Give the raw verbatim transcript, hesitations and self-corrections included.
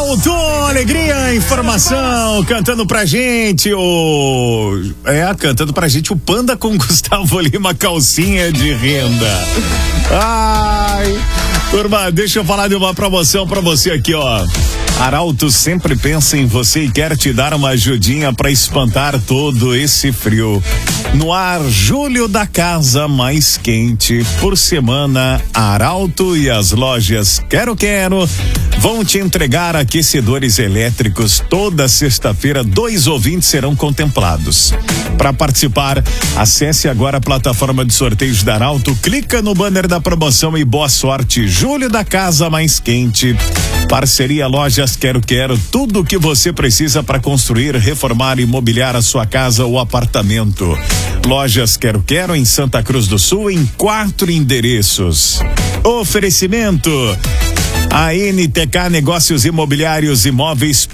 Arauto, alegria, informação, cantando pra gente o... É, cantando pra gente o Panda com Gustavo Lima, calcinha de renda. Ai, turma, deixa eu falar de uma promoção pra você aqui, ó. Arauto sempre pensa em você e quer te dar uma ajudinha pra espantar todo esse frio. No ar, julho da casa mais quente. Por semana, Arauto e as lojas Quero Quero vão te entregar aquecedores elétricos. Toda sexta-feira, dois ouvintes serão contemplados. Para participar, acesse agora a plataforma de sorteios da Arauto, clica no banner da promoção e boa sorte. Julho da casa mais quente. Parceria Lojas Quero Quero, tudo o que você precisa para construir, reformar e mobiliar a sua casa ou apartamento. Lojas Quero Quero em Santa Cruz do Sul, em quatro endereços. Oferecimento: a N T K Negócios Imobiliários, imóveis